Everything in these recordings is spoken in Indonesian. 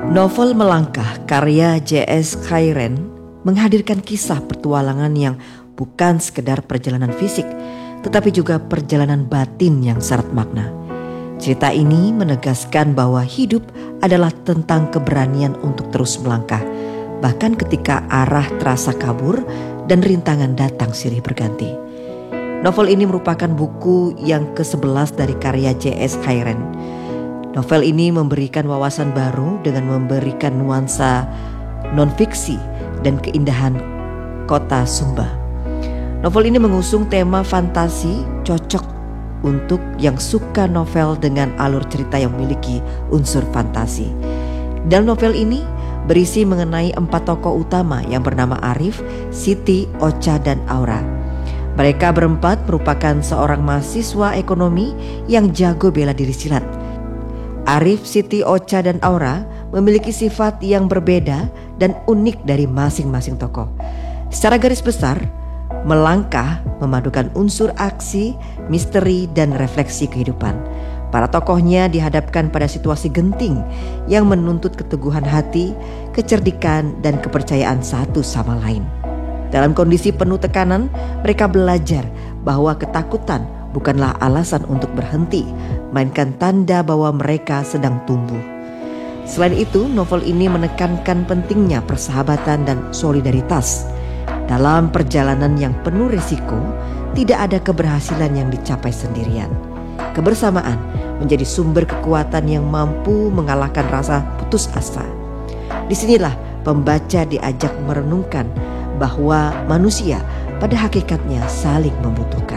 Novel Melangkah karya J.S. Khairen menghadirkan kisah petualangan yang bukan sekedar perjalanan fisik, tetapi juga perjalanan batin yang syarat makna. Cerita ini menegaskan bahwa hidup adalah tentang keberanian untuk terus melangkah, bahkan ketika arah terasa kabur dan rintangan datang silih berganti. Novel ini merupakan buku yang ke-11 dari karya J.S. Khairen. Novel ini memberikan wawasan baru dengan memberikan nuansa non-fiksi dan keindahan kota Sumba. Novel ini mengusung tema fantasi cocok untuk yang suka novel dengan alur cerita yang memiliki unsur fantasi. Dalam novel ini berisi mengenai 4 tokoh utama yang bernama Arif, Siti, Ocha, dan Aura. Mereka berempat merupakan seorang mahasiswa ekonomi yang jago bela diri silat. Arif, Siti, Ocha, dan Aura memiliki sifat yang berbeda dan unik dari masing-masing tokoh. Secara garis besar, Melangkah memadukan unsur aksi, misteri, dan refleksi kehidupan. Para tokohnya dihadapkan pada situasi genting yang menuntut keteguhan hati, kecerdikan, dan kepercayaan satu sama lain. Dalam kondisi penuh tekanan, mereka belajar bahwa ketakutan bukanlah alasan untuk berhenti, melainkan tanda bahwa mereka sedang tumbuh. Selain itu, novel ini menekankan pentingnya persahabatan dan solidaritas. Dalam perjalanan yang penuh risiko, tidak ada keberhasilan yang dicapai sendirian. Kebersamaan menjadi sumber kekuatan yang mampu mengalahkan rasa putus asa. Disinilah pembaca diajak merenungkan bahwa manusia pada hakikatnya saling membutuhkan.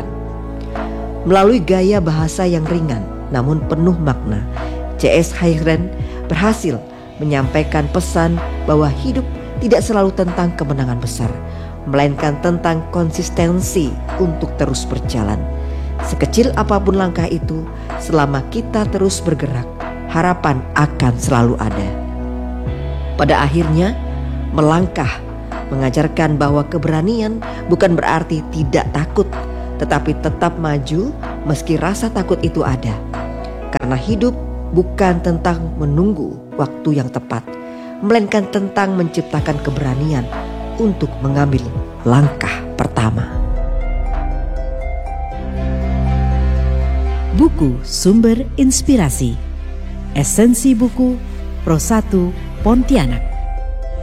Melalui gaya bahasa yang ringan namun penuh makna, J.S. Khairen berhasil menyampaikan pesan bahwa hidup tidak selalu tentang kemenangan besar, melainkan tentang konsistensi untuk terus berjalan. Sekecil apapun langkah itu, selama kita terus bergerak, harapan akan selalu ada. Pada akhirnya, Melangkah mengajarkan bahwa keberanian bukan berarti tidak takut, tetapi tetap maju meski rasa takut itu ada. Karena hidup bukan tentang menunggu waktu yang tepat, melainkan tentang menciptakan keberanian untuk mengambil langkah pertama. Buku Sumber Inspirasi. Esensi buku Pro 1 Pontianak.